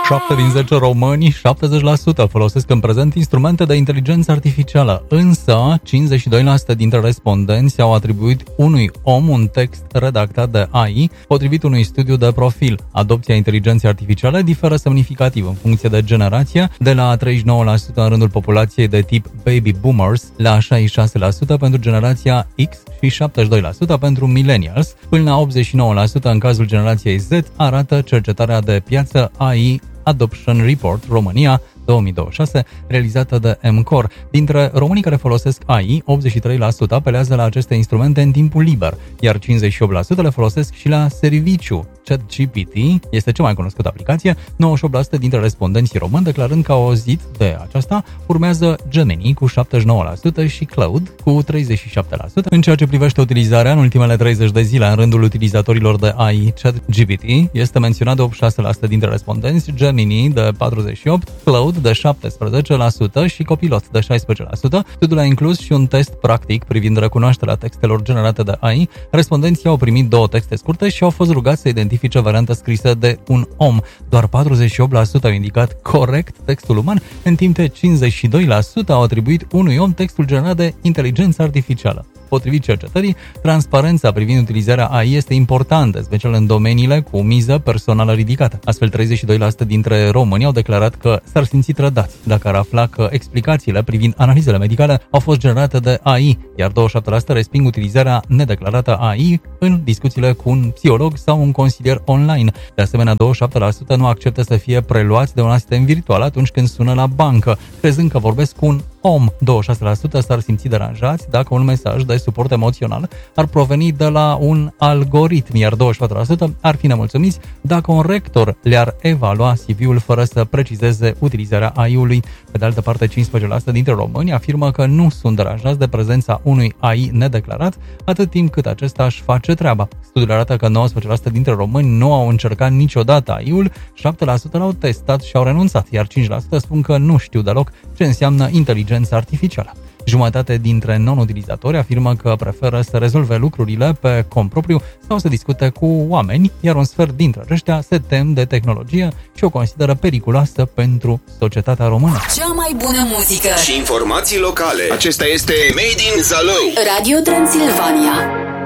7 din 10 români, 70% folosesc în prezent instrumente de inteligență artificială, însă 52% dintre respondenți au atribuit unui om un text redactat de AI, potrivit unui studiu de profil. Adopția inteligenței artificiale diferă semnificativ în funcție de generație, de la 39% în rândul populației de tip baby boomers la 66% pentru generația X și 72% pentru millennials, până la 89% în cazul generației Z, arată cercetarea de piață AI Adoption Report România 2026, realizată de MCOR. Dintre românii care folosesc AI, 83% apelează la aceste instrumente în timpul liber, iar 58% le folosesc și la serviciu. ChatGPT este cea mai cunoscută aplicație, 98% dintre respondenții români declarând că au auzit de aceasta, urmează Gemini cu 79% și Claude cu 37%. În ceea ce privește utilizarea în ultimele 30 de zile în rândul utilizatorilor de AI, ChatGPT este menționat de 86% dintre respondenți, Gemini de 48%, Claude de 17% și Copilot de 16%. Studiul a inclus și un test practic privind recunoașterea textelor generate de AI. Respondenții au primit 2 texte scurte și au fost rugați să identifice varianta scrisă de un om. Doar 48% au indicat corect textul uman, în timp ce 52% au atribuit unui om textul generat de inteligență artificială. Potrivit cercetării, transparența privind utilizarea AI este importantă, special în domeniile cu miză personală ridicată. Astfel, 32% dintre români au declarat că s-ar simți trădați dacă ar afla că explicațiile privind analizele medicale au fost generate de AI, iar 27% resping utilizarea nedeclarată a AI în discuțiile cu un psiholog sau un consilier online. De asemenea, 27% nu acceptă să fie preluați de un asistent virtual atunci când sună la bancă, crezând că vorbesc cu un om. 26% s-ar simți deranjați dacă un mesaj de suport emoțional ar proveni de la un algoritm, iar 24% ar fi nemulțumiți dacă un rector le-ar evalua CV-ul fără să precizeze utilizarea AI-ului. Pe de altă parte, 15% dintre români afirmă că nu sunt deranjați de prezența unui AI nedeclarat, atât timp cât acesta își face treaba. Studiul arată că 19% dintre români nu au încercat niciodată AI-ul, 7% l-au testat și au renunțat, iar 5% spun că nu știu deloc ce înseamnă inteligența artificială. Jumătate dintre non-utilizatori afirmă că preferă să rezolve lucrurile pe cont propriu sau să discute cu oameni, iar un sfert dintre aceștia se tem de tehnologie și o consideră periculoasă pentru societatea română. Cea mai bună muzică și informații locale. Acesta este Made in Zalău. Radio Transilvania.